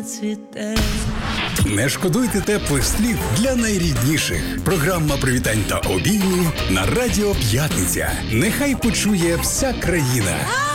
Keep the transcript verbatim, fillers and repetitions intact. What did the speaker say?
цвіте. Не шкодуйте теплих слів для найрідніших. Програма привітань та обіймів на Радіо П'ятниця. Нехай почує вся країна.